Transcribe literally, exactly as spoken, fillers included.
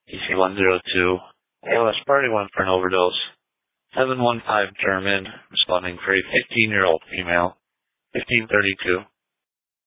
E C one zero two, A L S Party one for an overdose. seven one five German, responding for a fifteen-year-old female, fifteen thirty-two.